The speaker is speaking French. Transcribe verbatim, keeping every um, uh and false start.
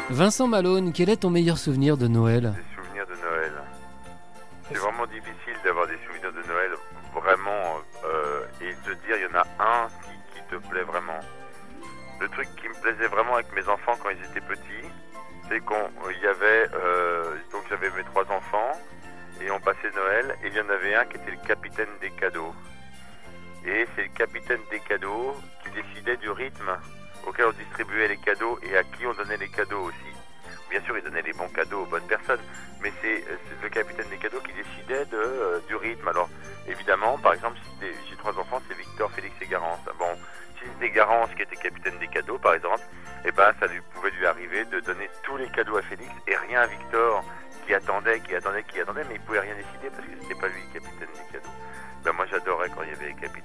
Vincent Malone, quel est ton meilleur souvenir de Noël? Des souvenirs de Noël. C'est vraiment difficile d'avoir des souvenirs de Noël, vraiment, euh, et de dire il y en a un qui, qui te plaît vraiment. Le truc qui me plaisait vraiment avec mes enfants quand ils étaient petits, c'est qu'il y avait, euh, donc j'avais mes trois enfants, et on passait Noël, et il y en avait un qui était le capitaine des cadeaux. Et c'est le capitaine des cadeaux qui décidait du rythme auquel on distribuait les cadeaux et à qui on donnait les cadeaux aussi. Bien sûr, il donnait les bons cadeaux aux bonnes personnes, mais c'est, c'est le capitaine des cadeaux qui décidait de, euh, du rythme. Alors, évidemment, par exemple, si j'ai trois enfants, c'est Victor, Félix et Garance. Bon, si c'était Garance qui était capitaine des cadeaux, par exemple, eh ben, ça lui pouvait lui arriver de donner tous les cadeaux à Félix et rien à Victor, qui attendait, qui attendait, qui attendait, mais il pouvait rien décider parce que c'était pas lui le capitaine des cadeaux. Ben, moi, j'adorais quand il y avait les capitaines